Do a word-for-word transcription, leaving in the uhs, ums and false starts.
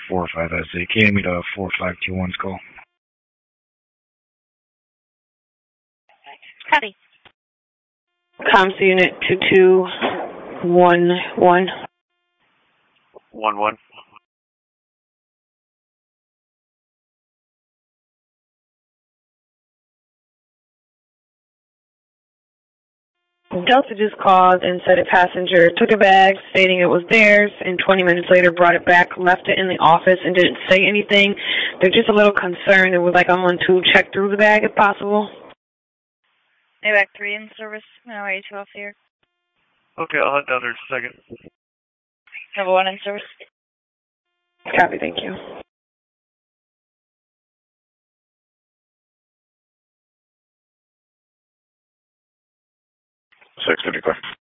four five S A. Can you meet a four five two one's call? Copy. Comms unit two two one one. One one. Delta just called and said a passenger took a bag stating it was theirs and twenty minutes later brought it back, left it in the office and didn't say anything. They're just a little concerned and would like someone to check through the bag if possible. AWAC three in service. Now ready to off here. Okay, I'll head down there in a second. Number one in service. Copy, thank you. six fifty-five.